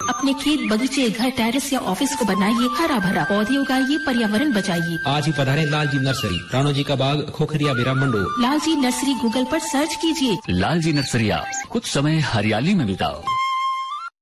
अपने खेत, बगीचे, घर, टेरेस या ऑफिस को बनाइए हरा भरा, पौधे उगाइए, पर्यावरण बचाइए। आज ही पधारें लालजी नर्सरी, राणोजी का बाग, खोखरिया, विराम मंडोर। लालजी नर्सरी गूगल पर सर्च कीजिए। लालजी नर्सरिया, कुछ समय हरियाली में बिताओ।